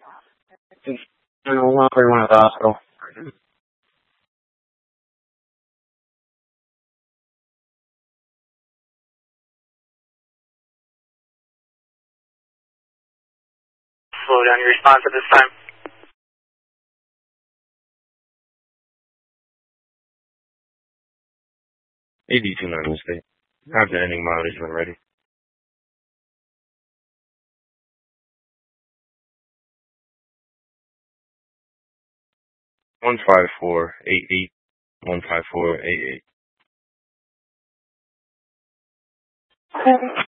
Everyone at the hospital. Slow down your response at this time. 82-9 mistake. Have the ending mileage when ready. 15488. 15488.